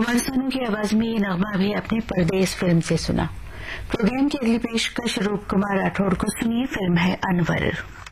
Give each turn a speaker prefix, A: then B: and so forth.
A: कुमार सानू की आवाज में ये नगमा भी अपने परदेस फिल्म से सुना। प्रोग्राम की अगली पेशकश रूप कुमार राठौड़ को सुनिए। फिल्म है अनवर।